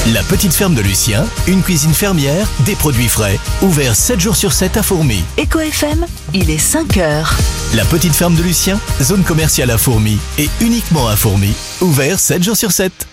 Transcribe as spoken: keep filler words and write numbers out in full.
La petite ferme de Lucien, une cuisine fermière, des produits frais. Ouvert sept jours sur sept à Fourmies. Eco F M, il est cinq heures. La petite ferme de Lucien, zone commerciale à Fourmies et uniquement à Fourmies. Ouvert sept jours sur sept.